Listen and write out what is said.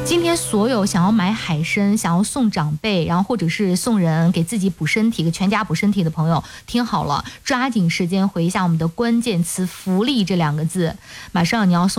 今天所有想要买海参、想要送长辈，然后或者是送人给自己补身体、给全家补身体的朋友，听好了，抓紧时间回一下我们的关键词"福利"这2个字，马上你要送。